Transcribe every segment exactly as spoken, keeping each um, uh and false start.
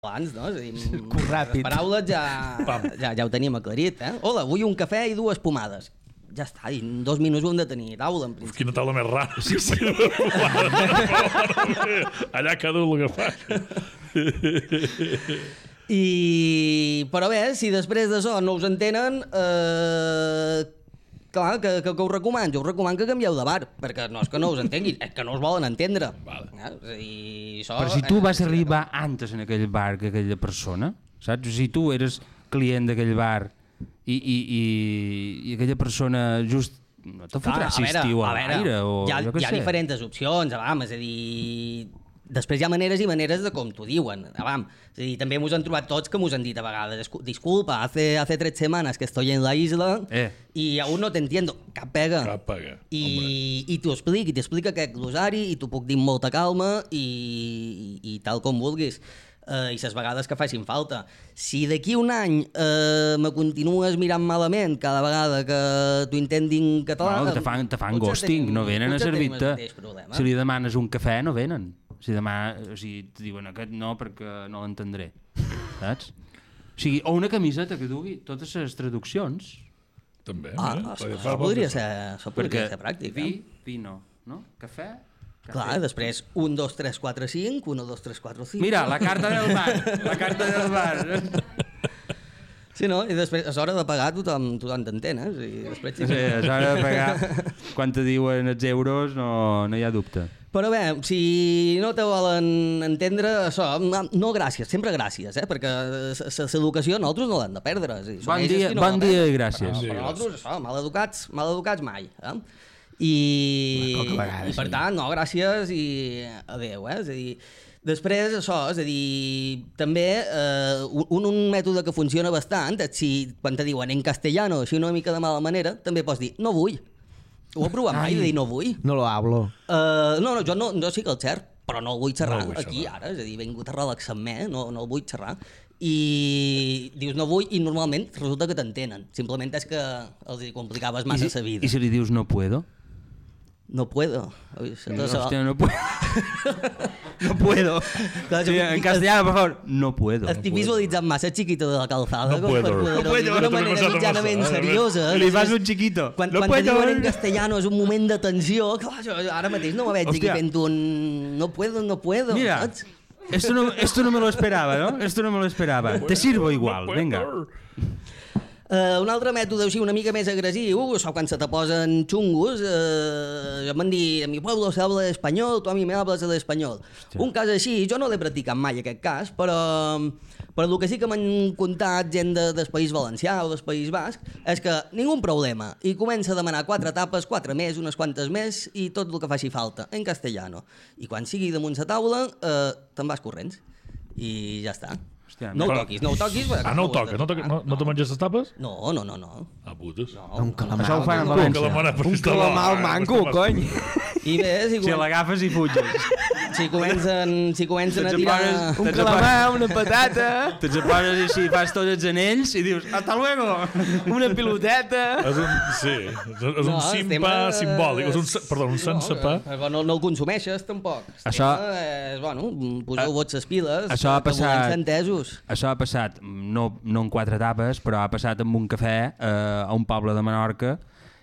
abans, no? És a dir, ràpid. les paraules ja, ja, ja ho teníem aclarit, eh? Hola, vull un cafè i dues pomades. Ja està, i en dos minuts ho hem de tenir taula, en principi. Quina taula més rara. Sí, sí. Allà cada un l'agafat. I... Però bé, si després d'això no us entenen, eh... clar, que, que, que us recomano, jo us recomano que canvieu de bar, perquè no és que no us entenguin, és que no us volen entendre. Vale. Eh? És a dir, això... Però si tu vas arribar antes en aquell bar que aquella persona, saps? Si tu eres client d'aquell bar i, i, i, i aquella persona just no te fotrà si estiu a l'aire o hi ha, jo què hi ha sé. diferents opcions, avam, és a dir... Després hi ha maneres i maneres de com t'ho diuen. Avam. És a dir, també mos han trobat tots que mos han dit a vegades disculpa, hace, hace tres semanas que estoy en la isla eh. y aún no te entiendo. Cap pega. Cap pega. I, i t'ho explica, i t'explica aquest glosari i t'ho puc dir amb molta calma i, i, i tal com vulguis. Uh, i les vegades que facin falta. Si d'aquí un any uh, me continues mirant malament cada vegada que t'ho intentin català... No, te fan, te fan ghosting, no venen a servir-te. Si li demanes un cafè, no venen. Si demà, o sigui, te diuen aquest no perquè no l'entendré, saps? O sigui, o una camiseta que dugui totes les traduccions. També, ah, mira. Això, això podria ser, això podria ser pràctic. Vi, vi no, no? Cafè? Café. Clar, després un, dos, tres, quatre, cinc, un, dos, tres, quatre, cinc... Mira, la carta del bar, la carta del bar... Sí, no? I després, a l'hora de pagar, tothom, tothom t'entén, eh? I després... Sí, a l'hora de pagar, quan te diuen els euros, no, no hi ha dubte. Però bé, si no te volen entendre, això, no gràcies, sempre gràcies, eh? Perquè l'educació nosaltres no l'hem de perdre. És dir, bon dia, no bon dia i gràcies. Però, però nosaltres, això, maleducats, maleducats mai. Eh? I, vegades, i per sí. tant, no, gràcies i adéu, eh? És a dir, després, això, és a dir, també eh, un, un mètode que funciona bastant és si, quan te diuen en castellano, així una mica de mala manera, també pots dir, no vull. Ho he provat mai de dir no vull? No lo hablo. Uh, no, no, jo no, no sí que el xerc, però no el vull xerrar no vull aquí xerrar. ara, és a dir, he vingut a relaxar-me, no, no el vull xerrar. I dius no vull i normalment resulta que t'entenen. Simplement és que els hi complicaves massa I si, la vida. I si li dius no puedo? No puedo. Ui, No, això... hòstia, no puedo. No puedo. Clar, Sí, en castellano, por favor, no puedo. Estic visualitzant massa chiquito de la calzada No com per puedo. poder-ho No puedo. dir d'una manera mitjanament seriosa. I li fas un chiquito. Quan, No quan te puedo. diuen en castellano és un moment de tensió. Clar, jo ara mateix no me veig aquí Hòstia. fent un no puedo, no puedo. Mira, saps? esto no, esto no me lo esperaba, ¿no? Esto no me lo esperaba. Te sirvo igual, venga. Uh, un altre mètode així una mica més agressiu, això quan se te posen xungos, uh, em van dir, en mi pueblo se habla espanyol, tu a mi me hablas de l'espanyol. Un cas així, jo no l'he practicat mai aquest cas, però, però el que sí que m'han contat gent de, del País Valencià o del País Basc és que ningú problema, i comença a demanar quatre tapes, quatre més, unes quantes més, i tot el que faci falta, en castellano. I quan sigui damunt la taula, uh, te'n vas corrents, i ja està. Hòstia, no ho però- toquis, no ho toquis. Ah, no ho toques? No, toques, no, no te menges les tapes? No, no, no, no. Ah, putes. no. Un calamar. Això ho fan a Un València. calamar, però Un està calamar bo, al eh? mango, Està cony. I bé, si, Si comen... l'agafes i fuges. si comencen, si comencen a Te'n tirar... pares- Un Te'n calamar, una patata, Te'n poses així, fas tots els anells i dius, hasta luego. una piloteta. És un, sí, és un No, simpa estem a- simbòlic, és un, perdó, un sense pa. No, no, no el consumeixes, tampoc. Això- És, bueno, poseu-vos les piles, Això ha que volem passat- ser entesos. Això ha passat, no, no en quatre etapes, però ha passat amb un cafè eh, a un poble de Menorca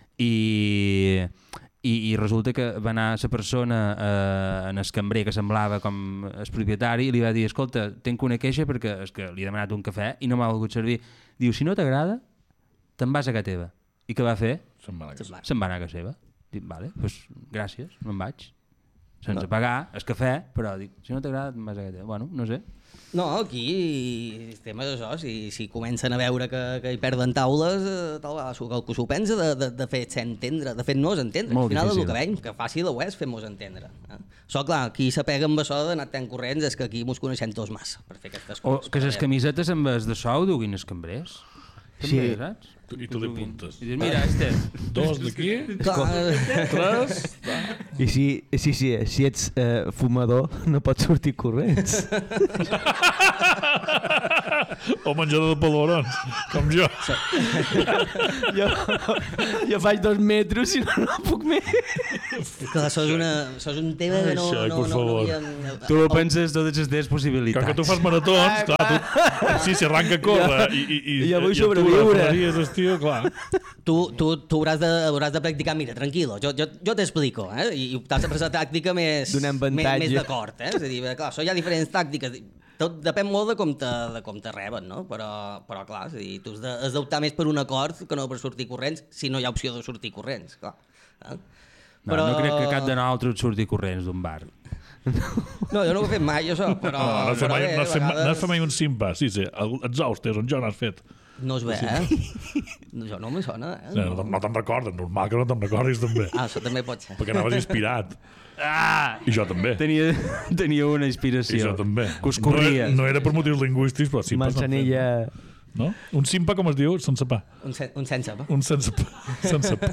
i, i, i resulta que va anar la persona eh, en el cambrer que semblava com el propietari i li va dir, escolta, tenc una queixa perquè és que li he demanat un cafè i no m'ha volgut servir. Diu, si no t'agrada, te'n vas a casa teva. I què va fer? Se'n va a casa. Se'n va anar a casa seva. Dic, vale, doncs gràcies, me'n vaig. Sense no. pagar el cafè, però dic, si no t'agrada, te'n vas a casa teva. Bueno, no sé. No, aquí el tema és això, si, si comencen a veure que, que hi perden taules, eh, tal vegada el que s'ho pensa de, de, de fet s'entendre, de fet no-nos entendre. Molt Al final difícil. el que veiem, que fàcil ho és fer-nos entendre. Eh? Això, clar, qui s'apega amb això d'anar tan corrents és que aquí mos coneixem tots massa per fer aquestes O coses. que les Però bé. camisetes en vez de so ho duguin els cambrers. També, Sí. saps? I tu li apuntes. I dius, mira, este. Dos d'aquí, Clar, tres... I si, si, si, si ets eh, fumador, no pots sortir corrents. O menjador de polvorons, com jo. jo, jo faig dos metres i no, no puc més. Que això és, una, això és un tema que no... Ai, no, por no, no favor. havíem... Tu ho penses totes les teves possibilitats. Com que tu fas maratons, clar, tu... Sí, si arranca a córrer i, i, i, Ja vull i tu sobreviure. referries, estiu, clar. Tu, tu, tu hauràs, de, hauràs de practicar, mira, tranquil·lo, jo, jo, jo t'explico, eh? I, i t'has de presar tàctica més, Donem més, avantatge. més d'acord, eh? És a dir, clar, això hi ha diferents tàctiques, tot depèn molt de com te, de com te reben, no? Però, però clar, és a dir, tu has de- has d'optar més per un acord que no per sortir corrents, si no hi ha opció de sortir corrents, clar. Eh? No, no crec que cap de nosaltres surti corrents d'un bar. No, jo no ho he fet mai, això, però... No, no has fet però mai, bé, no has fet, a mai- no has vegades fet mai un simpa, sí, sí, el- els hòsties, on jo n'has fet. no es ve, eh? Jo no me sona, eh? No, no, no te'n recordes, normal que no te'n recordis també, Ah, això també pot ser. perquè anaves inspirat. Ah! I jo també. Tenia, tenia una I inspiració. jo també. Que us No, corria. era- no era per motius lingüístics, però simpa s'han fet. Manzanilla... No? Un simpa, com es diu? Sense pa. Un, sen un sense, pa. Un sense pa. Sense pa.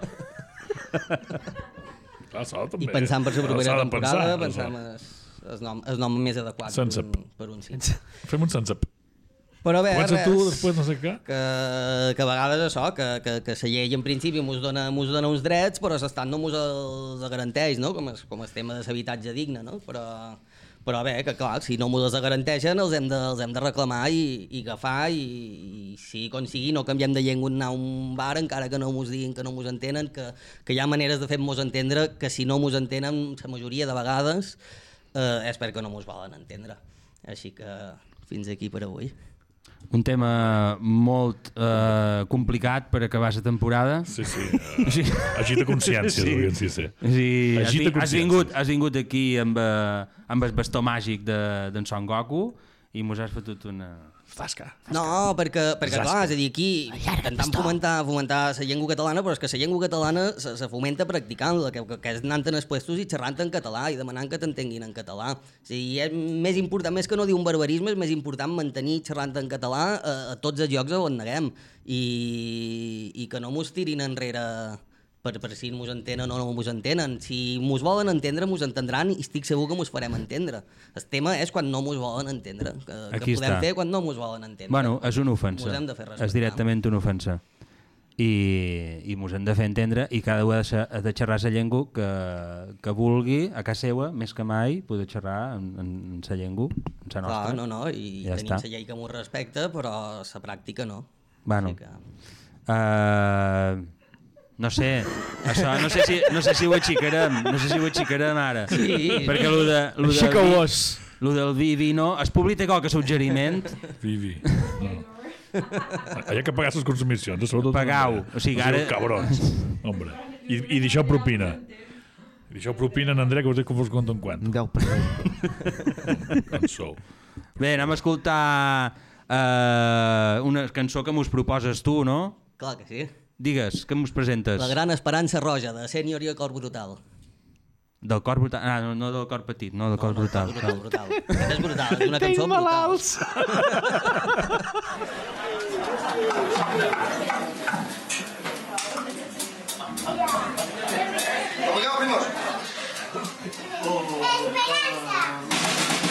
Clar, s'ha de també. I pensant per la S'ha propera de temporada, pensar, pensam el, el, nom, el nom més adequat Sense per un, per un sí. Fem un sense pa. Però bé, Comença res, tu, després no sé què. que, que a vegades això, que, que, que la llei en principi mos dona, mos dona uns drets, però l'estat no mos els garanteix, no? Com, es, com el tema de l'habitatge digne, no? Però, però bé, que clar, si no mos els garanteixen els hem de, els hem de reclamar i, i agafar i, i si com sigui no canviem de llengua anar a un bar encara que no mos diguin que no mos entenen, que, que hi ha maneres de fer-mos entendre que si no mos entenen la majoria de vegades eh, és perquè no mos volen entendre. Així que fins aquí per avui. Un tema molt eh, complicat per acabar la temporada. Sí, sí. Uh, Sí. agita consciència, Sí. sí. sí, sí. Sí, has, Agita vin- has, consciència. vingut, has vingut aquí amb, eh, amb el bastó màgic de- d'en Son Goku i mos has fotut una... Tasca. No, perquè, perquè clar, és a dir, aquí intentant fomentar, fomentar la llengua catalana, però és que la llengua catalana se, se fomenta practicant-la, que, que, que és anant en els puestos i xerrant en català i demanant que t'entenguin en català. O sigui, és més important, més que no dir un barbarisme, és més important mantenir xerrant en català a, a tots els llocs on neguem i, i que no mos tirin enrere per, per si mos entenen o no mos entenen. Si mos volen entendre, mos entendran i estic segur que mos farem entendre. El tema és quan no mos volen entendre, que, que Aquí podem està. fer quan no mos volen entendre. Bueno, és una ofensa. Mos hem de fer respectar. És directament una ofensa. I, i mos hem de fer entendre i cada un ha de, ser- ha de xerrar la llengua que, que vulgui a casa seva, més que mai, poder xerrar en, en, en sa llengua, en sa nostra. Clar, no, no, i Ja tenim està. la llei que mos respecta, però la pràctica no. Bueno, Així que... uh, no sé, això no sé si, no sé si ho aixecarem, no sé si ho aixecarem ara. Sí. Perquè lo de, lo del Aixeca-vos. vi, lo del vi, vi no, el públic té qualque suggeriment, Vivi. No. Hi ha que pagar les consumicions. Sobretot Pagau. O sigui, ara- Cabrons. Hombre. I, i deixeu propina. I deixeu propina en André, que us dic que vos conto un quant. Un deu per cent. En sou. Bé, anem a escoltar uh, una cançó que mos proposes tu, no? Clar que sí. Digues, que mos presentes? La gran esperança roja, de Sènior i el cor brutal. Del cor brutal. Ah, no, no del cor petit, no, del cor brutal. Brutal, brutal. Aquest és brutal, és una Tinc cançó brutal. malalts. Obrigado, primos. Esperanza.